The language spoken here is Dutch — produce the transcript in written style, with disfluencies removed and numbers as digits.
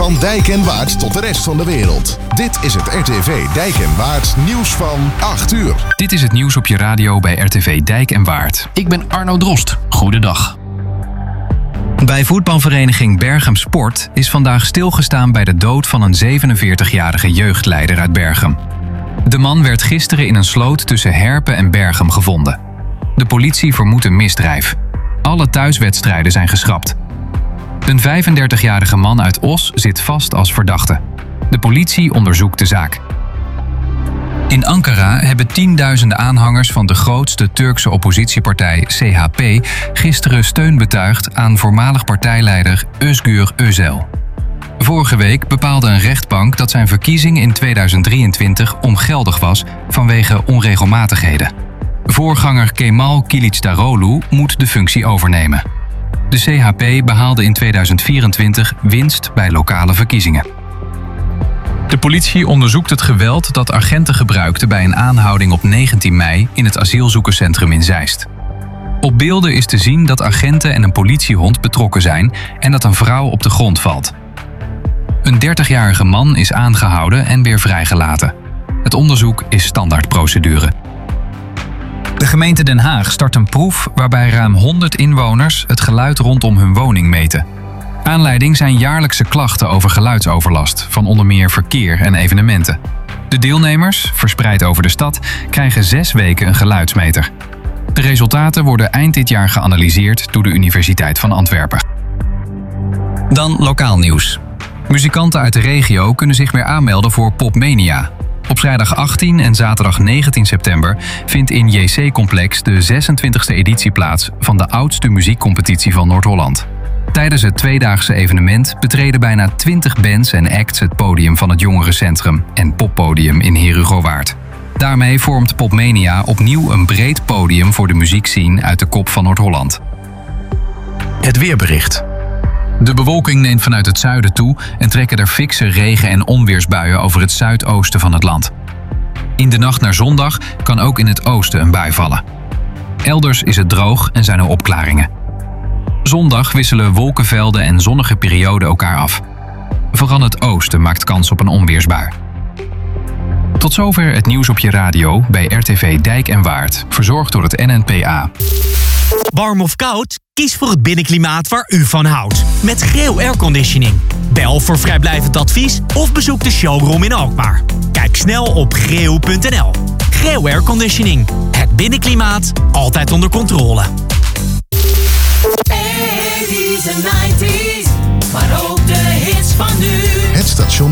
Van Dijk en Waard tot de rest van de wereld. Dit is het RTV Dijk en Waard nieuws van 8 uur. Dit is het nieuws op je radio bij RTV Dijk en Waard. Ik ben Arno Drost. Goedendag. Bij voetbalvereniging Berchem Sport is vandaag stilgestaan bij de dood van een 47-jarige jeugdleider uit Berchem. De man werd gisteren in een sloot tussen Herpen en Berchem gevonden. De politie vermoedt een misdrijf. Alle thuiswedstrijden zijn geschrapt. Een 35-jarige man uit Os zit vast als verdachte. De politie onderzoekt de zaak. In Ankara hebben tienduizenden aanhangers van de grootste Turkse oppositiepartij CHP gisteren steun betuigd aan voormalig partijleider Özgür Özel. Vorige week bepaalde een rechtbank dat zijn verkiezing in 2023 ongeldig was vanwege onregelmatigheden. Voorganger Kemal Kılıçdaroğlu moet de functie overnemen. De CHP behaalde in 2024 winst bij lokale verkiezingen. De politie onderzoekt het geweld dat agenten gebruikten bij een aanhouding op 19 mei in het asielzoekerscentrum in Zeist. Op beelden is te zien dat agenten en een politiehond betrokken zijn en dat een vrouw op de grond valt. Een 30-jarige man is aangehouden en weer vrijgelaten. Het onderzoek is standaardprocedure. De gemeente Den Haag start een proef waarbij ruim 100 inwoners het geluid rondom hun woning meten. Aanleiding zijn jaarlijkse klachten over geluidsoverlast van onder meer verkeer en evenementen. De deelnemers, verspreid over de stad, krijgen 6 weken een geluidsmeter. De resultaten worden eind dit jaar geanalyseerd door de Universiteit van Antwerpen. Dan lokaal nieuws. Muzikanten uit de regio kunnen zich weer aanmelden voor Popmania. Op vrijdag 18 en zaterdag 19 september vindt in JC-complex de 26e editie plaats van de oudste muziekcompetitie van Noord-Holland. Tijdens het tweedaagse evenement betreden bijna 20 bands en acts het podium van het jongerencentrum en poppodium in Herugowaard. Daarmee vormt Popmania opnieuw een breed podium voor de muziekscene uit de kop van Noord-Holland. Het weerbericht. De bewolking neemt vanuit het zuiden toe en trekken er fikse regen- en onweersbuien over het zuidoosten van het land. In de nacht naar zondag kan ook in het oosten een bui vallen. Elders is het droog en zijn er opklaringen. Zondag wisselen wolkenvelden en zonnige perioden elkaar af. Vooral het oosten maakt kans op een onweersbui. Tot zover het nieuws op je radio bij RTV Dijk en Waard, verzorgd door het NNPA. Warm of koud? Kies voor het binnenklimaat waar u van houdt. Met Greo Airconditioning. Bel voor vrijblijvend advies of bezoek de showroom in Alkmaar. Kijk snel op greo.nl. Greo Airconditioning. Het binnenklimaat altijd onder controle. 80's en 90's, maar ook de hits van nu. Het station